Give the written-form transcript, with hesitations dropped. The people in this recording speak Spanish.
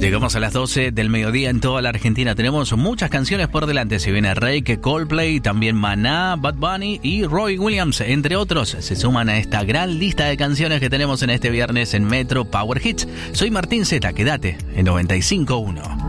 Llegamos a las 12 del mediodía en toda la Argentina. Tenemos muchas canciones por delante. Si viene Rake, Coldplay, también Maná, Bad Bunny y Robbie Williams, entre otros, se suman a esta gran lista de canciones que tenemos en este viernes en Metro Power Hits. Soy Martín Zeta, quédate en 95.1.